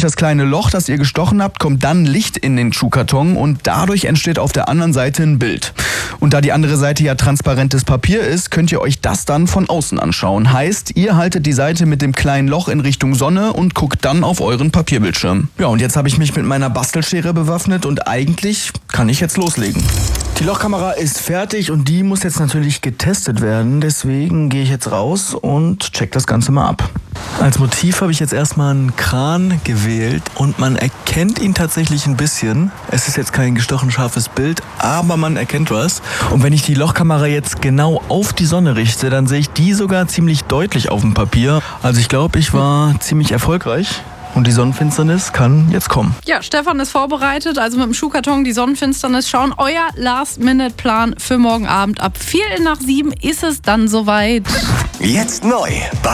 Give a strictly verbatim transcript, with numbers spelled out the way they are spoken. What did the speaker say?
durch das kleine Loch, das ihr gestochen habt, kommt dann Licht in den Schuhkarton und dadurch entsteht auf der anderen Seite ein Bild. Und da die andere Seite ja transparentes Papier ist, könnt ihr euch das dann von außen anschauen. Heißt, ihr haltet die Seite mit dem kleinen Loch in Richtung Sonne und guckt dann auf euren Papierbildschirm. Ja, und jetzt habe ich mich mit meiner Bastelschere bewaffnet und eigentlich kann ich jetzt loslegen. Die Lochkamera ist fertig und die muss jetzt natürlich getestet werden. Deswegen gehe ich jetzt raus und check das Ganze mal ab. Als Motiv habe ich jetzt erstmal einen Kran gewählt und man erkennt ihn tatsächlich ein bisschen. Es ist jetzt kein gestochen scharfes Bild, aber man erkennt was. Und wenn ich die Lochkamera jetzt genau auf die Sonne richte, dann sehe ich die sogar ziemlich deutlich auf dem Papier. Also ich glaube, ich war ziemlich erfolgreich. Und die Sonnenfinsternis kann jetzt kommen. Ja, Stefan ist vorbereitet, also mit dem Schuhkarton die Sonnenfinsternis schauen. Euer Last-Minute-Plan für morgen Abend ab Viertel nach sieben ist es dann soweit. Jetzt neu.